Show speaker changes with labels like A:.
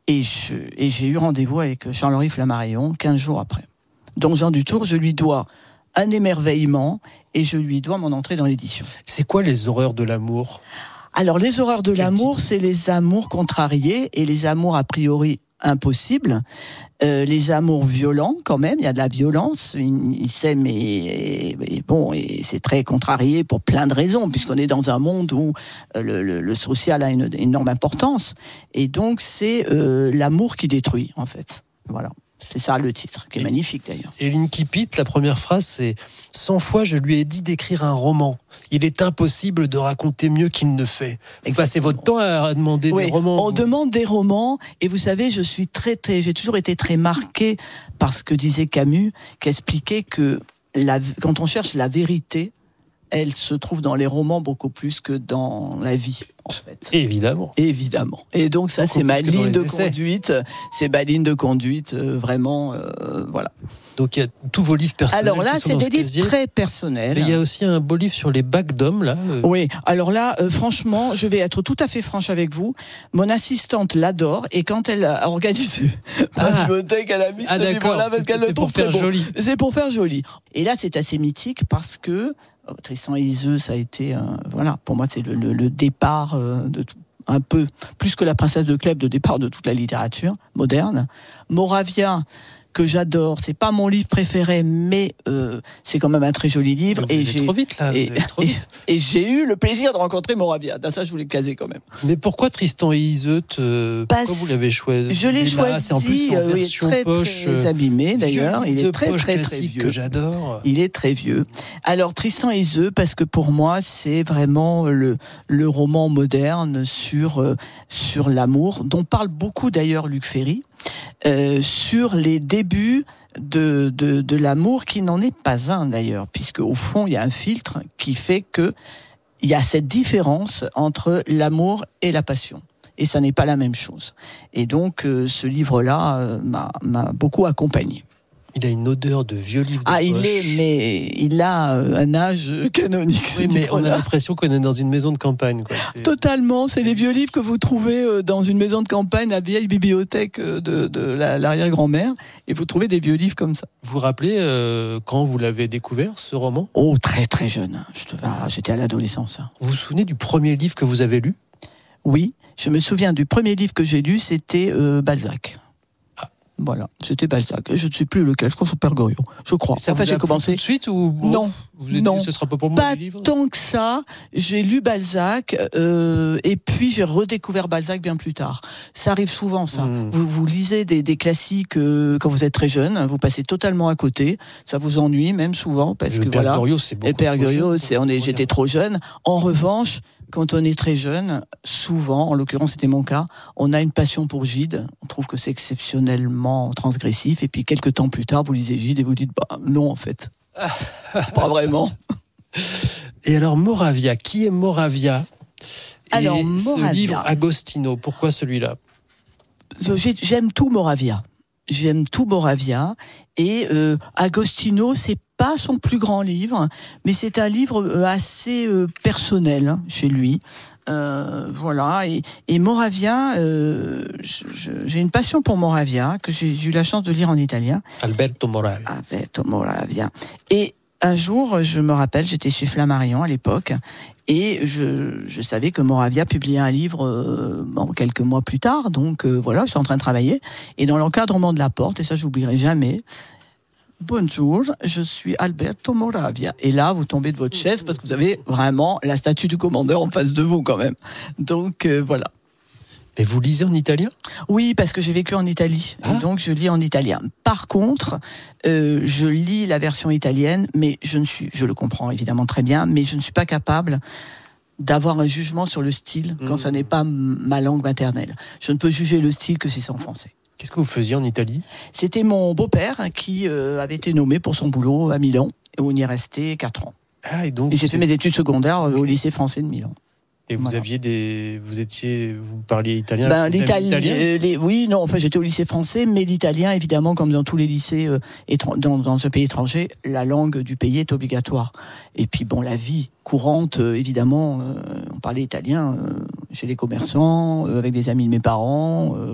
A: Et j'ai eu rendez-vous avec Charles-Henri Flammarion 15 jours après. Donc Jean Dutour, je lui dois un émerveillement et je lui dois mon entrée dans l'édition.
B: C'est quoi les horreurs de l'amour ?
A: Alors les horreurs de l'amour, c'est les amours contrariés et les amours a priori impossibles, les amours violents quand même, il y a de la violence, il s'aime et c'est très contrarié pour plein de raisons, puisqu'on est dans un monde où le social a une énorme importance, et donc c'est l'amour qui détruit en fait, voilà. C'est ça le titre, qui est magnifique d'ailleurs.
B: Et l'Incipit, la première phrase, c'est « 100 fois je lui ai dit d'écrire un roman. Il est impossible de raconter mieux qu'il ne fait. » Vous passez votre temps à demander des romans.
A: On demande des romans, et vous savez, j'ai toujours été très marquée par ce que disait Camus, qui expliquait que quand on cherche la vérité, elle se trouve dans les romans beaucoup plus que dans la vie, en fait.
B: Évidemment.
A: Et donc ça, c'est ma ligne de conduite. C'est ma ligne de conduite, vraiment, voilà.
B: Donc il y a tous vos livres personnels.
A: Alors là, c'est des livres très personnels.
B: Et il y a aussi un beau livre sur les bacs d'hommes, là.
A: Oui, alors là, franchement, je vais être tout à fait franche avec vous. Mon assistante l'adore, et quand elle a organisé ma bibliothèque, elle a mis ce livre-là parce qu'elle le trouve très beau. Joli. C'est pour faire joli. Et là, c'est assez mythique parce que Tristan et Iseult, ça a été, voilà, pour moi, c'est le départ de tout. Un peu plus que La Princesse de Clèves, de départ de toute la littérature moderne. Moravia, que j'adore, c'est pas mon livre préféré, mais c'est quand même un très joli livre.
B: Vous allez trop vite là.
A: Et j'ai eu le plaisir de rencontrer Moravia. Dans ça, je voulais le caser quand même.
B: Mais pourquoi Tristan et Iseult pourquoi vous l'avez choisi ?
A: Je l'ai choisi.
B: C'est en plus en version poche,
A: très abîmé d'ailleurs. Il est très vieux.
B: Que j'adore.
A: Il est très vieux. Alors Tristan et Iseult, parce que pour moi, c'est vraiment le roman moderne sur l'amour, dont parle beaucoup d'ailleurs Luc Ferry. Sur les débuts de l'amour, qui n'en est pas un d'ailleurs, puisque au fond il y a un filtre qui fait que il y a cette différence entre l'amour et la passion, et ça n'est pas la même chose. Et donc ce livre-là m'a beaucoup accompagné.
B: Il a une odeur de vieux livre de poche.
A: Mais il a un âge canonique.
B: Oui, mais on a l'impression qu'on est dans une maison de campagne, quoi.
A: Totalement, c'est les vieux livres que vous trouvez dans une maison de campagne, la vieille bibliothèque de l'arrière-grand-mère, et vous trouvez des vieux livres comme ça.
B: Vous vous rappelez quand vous l'avez découvert, ce roman ?
A: Oh, très très jeune. J'étais à l'adolescence.
B: Vous vous souvenez du premier livre que vous avez lu ?
A: Oui, je me souviens du premier livre que j'ai lu, c'était Balzac. Voilà, c'était Balzac. Je ne sais plus lequel, je crois que c'est Père Goriot. Je crois.
B: Ça j'ai commencé tout de suite ou
A: non,
B: vous avez dit, ce sera pas pour moi
A: pas
B: les livres.
A: Tant que ça. J'ai lu Balzac et puis j'ai redécouvert Balzac bien plus tard. Ça arrive souvent, ça. Vous lisez des classiques quand vous êtes très jeune, vous passez totalement à côté. Ça vous ennuie même souvent parce que
B: Père Goriot, c'est beaucoup.
A: Et Père Goriot, j'étais trop jeune. En revanche, quand on est très jeune, souvent, en l'occurrence c'était mon cas, on a une passion pour Gide, on trouve que c'est exceptionnellement transgressif, et puis quelques temps plus tard, vous lisez Gide et vous dites, non en fait, pas vraiment.
B: Et alors Moravia, qui est Moravia ?
A: Alors,
B: ce livre Agostino, pourquoi celui-là ?
A: J'aime tout Moravia. Et Agostino, c'est pas son plus grand livre, mais c'est un livre assez personnel chez lui. Voilà. Et Moravia, j'ai une passion pour Moravia que j'ai eu la chance de lire en italien.
B: Alberto
A: Moravia. Et un jour, je me rappelle, j'étais chez Flammarion à l'époque, et je savais que Moravia publiait un livre quelques mois plus tard, donc voilà, j'étais en train de travailler, et dans l'encadrement de la porte, et ça j'oublierai jamais, bonjour, je suis Alberto Moravia. Et là, vous tombez de votre chaise parce que vous avez vraiment la statue du commandeur en face de vous quand même. Donc voilà.
B: Et vous lisez en italien ?
A: Oui, parce que j'ai vécu en Italie, et donc je lis en italien. Par contre, je lis la version italienne, mais je le comprends évidemment très bien, mais je ne suis pas capable d'avoir un jugement sur le style quand ça n'est pas ma langue maternelle. Je ne peux juger le style que si c'est en français.
B: Qu'est-ce que vous faisiez en Italie ?
A: C'était mon beau-père qui avait été nommé pour son boulot à Milan, où on y est resté 4 ans.
B: Et donc
A: et j'ai fait mes études secondaires au lycée français de Milan.
B: Et vous aviez vous parliez italien?
A: Oui, non, enfin j'étais au lycée français, mais l'italien, évidemment, comme dans tous les lycées dans un pays étranger, la langue du pays est obligatoire. Et puis bon, la vie courante, évidemment, on parlait italien chez les commerçants, avec des amis de mes parents,